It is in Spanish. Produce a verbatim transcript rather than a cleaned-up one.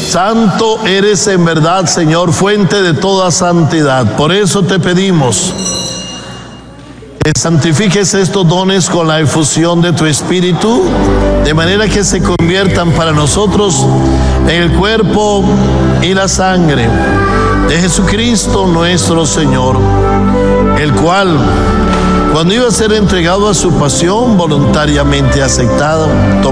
Santo eres en verdad, Señor, fuente de toda santidad. Por eso te pedimos que santifiques estos dones con la efusión de tu Espíritu, de manera que se conviertan para nosotros en el cuerpo y la sangre de Jesucristo nuestro Señor, el cual, cuando iba a ser entregado a su pasión, voluntariamente aceptado,